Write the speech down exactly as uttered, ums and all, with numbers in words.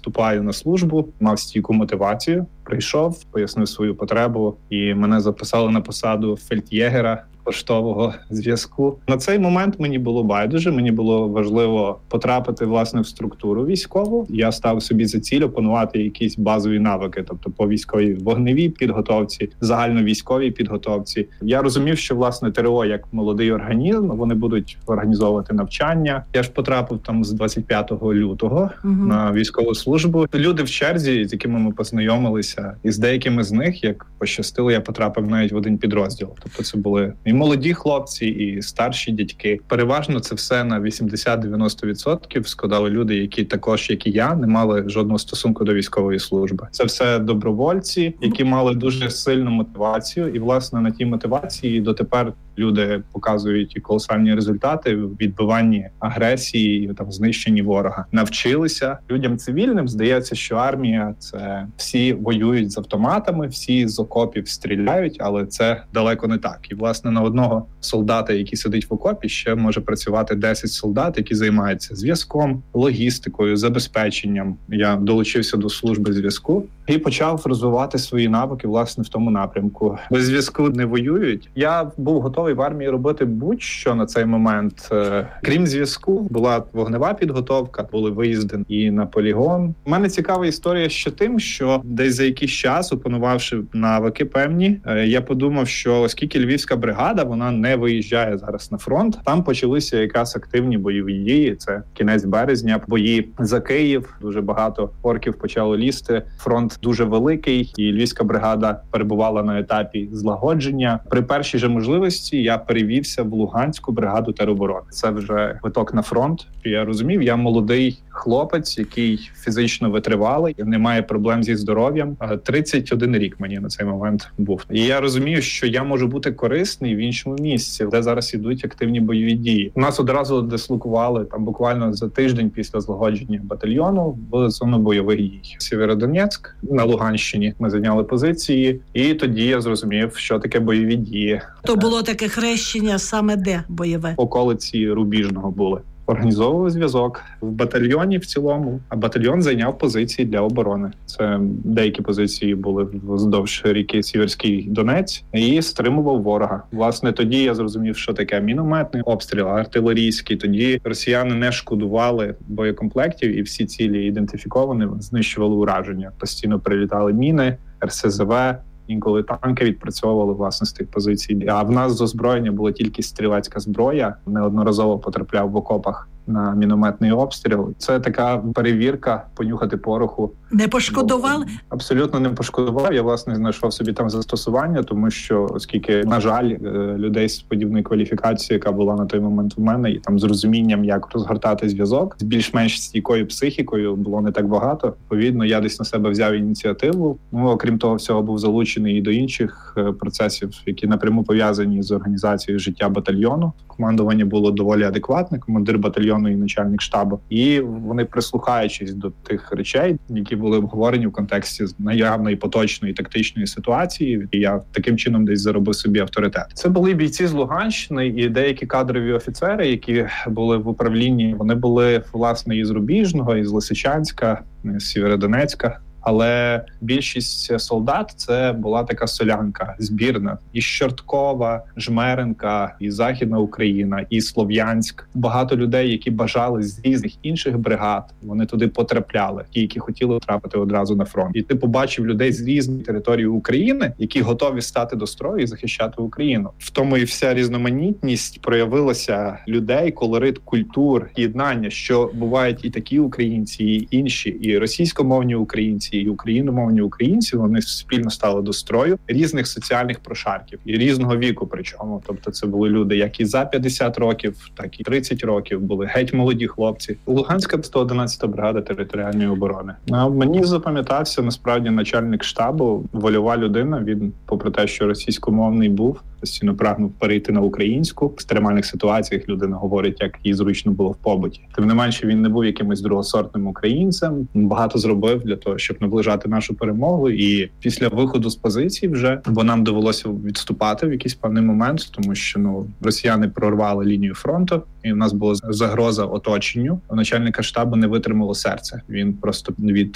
вступаю на службу, мав стійку мотивацію, прийшов, пояснив свою потребу, і мене записали на посаду фельд'єгера поштового зв'язку. На цей момент мені було байдуже, мені було важливо потрапити, власне, в структуру військову. Я став собі за ціль опанувати якісь базові навики, тобто по військовій вогневій підготовці, загальновійськовій підготовці. Я розумів, що, власне, ТРО як молодий організм, вони будуть організовувати навчання. Я ж потрапив там з двадцять п'ятого лютого угу. на військову службу. Люди в черзі, з якими ми познайомилися, і з деякими з них, як пощастило, я потрапив навіть в один підрозділ. Тобто це були і молоді хлопці, і старші дядьки. Переважно це все на вісімдесят-дев'яносто відсотків складали люди, які також, як і я, не мали жодного стосунку до військової служби. Це все добровольці, які мали дуже сильну мотивацію. І, власне, на тій мотивації дотепер люди показують і колосальні результати в відбиванні агресії і там знищенні ворога. Навчилися. Людям цивільним здається, що армія – це всі воюють з автоматами, всі з окопів стріляють, але це далеко не так. І, власне, на одного солдата, який сидить в окопі, ще може працювати десять солдат, які займаються зв'язком, логістикою, забезпеченням. Я долучився до служби зв'язку і почав розвивати свої навики, власне, в тому напрямку. Без зв'язку не воюють. Я був готовий в армії робити будь-що на цей момент. Крім зв'язку, була вогнева підготовка, були виїзди і на полігон. У мене цікава історія ще тим, що десь за якийсь час, опанувавши навики певні, я подумав, що оскільки Львівська бригада, вона не виїжджає зараз на фронт, там почалися якраз активні бойові дії. Це кінець березня, бої за Київ, дуже багато орків почало лізти. Фронт дуже великий, і Львівська бригада перебувала на етапі злагодження. При першій же можливості я перевівся в Луганську бригаду тероборони. Це вже квиток на фронт. Я розумів, я молодий хлопець, який фізично витривалий, не має проблем зі здоров'ям. тридцять один рік мені на цей момент був. І я розумію, що я можу бути корисний в іншому місці, де зараз ідуть активні бойові дії. Нас одразу дислокували там буквально за тиждень після злагодження батальйону в зону бойових дій. Сєвєродонецьк на Луганщині. Ми зайняли позиції, і тоді я зрозумів, що таке бойові дії. То було таке хрещення саме де бойове? Околиці Рубіжного були. Організовував зв'язок в батальйоні в цілому, а батальйон зайняв позиції для оборони. Це деякі позиції були вздовж ріки Сіверський Донець і стримував ворога. Власне, тоді я зрозумів, що таке мінометний обстріл, артилерійський. Тоді росіяни не шкодували боєкомплектів і всі цілі ідентифіковані, знищували ураження. Постійно прилітали міни, ер ес зе ве, інколи танки відпрацьовували, власне, з тих позицій. А в нас з озброєння була тільки стрілецька зброя. Неодноразово потрапляв в окопах на мінометний обстріл. Це така перевірка, понюхати пороху. Не пошкодував? Абсолютно не пошкодував. Я, власне, знайшов собі там застосування, тому що, оскільки, на жаль, людей з подібної кваліфікації, яка була на той момент в мене, і там з розумінням, як розгортати зв'язок, з більш-менш стійкою психікою було не так багато. Відповідно, я десь на себе взяв ініціативу. Ну, окрім того всього, був залучений і до інших процесів, які напряму пов'язані з організацією життя батальйону. Командування було доволі адекватне, командир батальйону і начальник штабу. І вони, прислухаючись до тих речей, які були обговорені в контексті наявної поточної тактичної ситуації, і я таким чином десь заробив собі авторитет. Це були бійці з Луганщини і деякі кадрові офіцери, які були в управлінні. Вони були, власне, із Рубіжного, із Лисичанська, з Сєвєродонецька. Але більшість солдат – це була така солянка збірна. І Чорткова, Жмеринка, і Західна Україна, і Слов'янськ. Багато людей, які бажали з різних інших бригад, вони туди потрапляли. Ті, які хотіли трапити одразу на фронт. І ти побачив людей з різних територій України, які готові стати до строю і захищати Україну. В тому і вся різноманітність проявилася людей, колорит культур, єднання, що бувають і такі українці, і інші, і російськомовні українці, і україномовні українці, вони спільно стали до строю різних соціальних прошарків і різного віку причому. Тобто це були люди як і за п'ятдесят років, так і тридцять років, були геть молоді хлопці. Луганська сто одинадцята бригада територіальної оборони. А мені запам'ятався насправді начальник штабу, вольова людина. Він, попри те, що російськомовний був, постійно прагнув перейти на українську. В екстремальних ситуаціях людина говорить, як їй зручно було в побуті. Тим не менше, він не був якимось другосортним українцем. Багато зробив для того, щоб наближати нашу перемогу. І після виходу з позиції вже, бо нам довелося відступати в якийсь певний момент, тому що ну росіяни прорвали лінію фронту, і в нас була загроза оточенню. У начальника штабу не витримало серце. Він просто від